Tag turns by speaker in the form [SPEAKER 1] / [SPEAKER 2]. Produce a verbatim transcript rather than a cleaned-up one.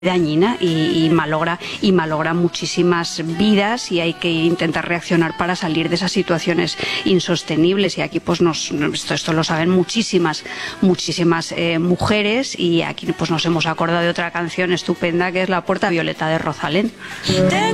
[SPEAKER 1] dañina y, y malogra y malogra muchísimas vidas, y hay que intentar reaccionar para salir de esas situaciones insostenibles. Y aquí pues nos esto, esto lo saben muchísimas muchísimas eh, mujeres, y aquí pues nos hemos acordado de otra canción estupenda que es La Puerta Violeta de Rosalén.